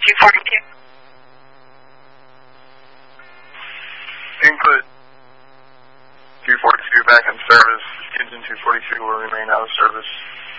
Input 242 back in service. Engine 242 will remain out of service.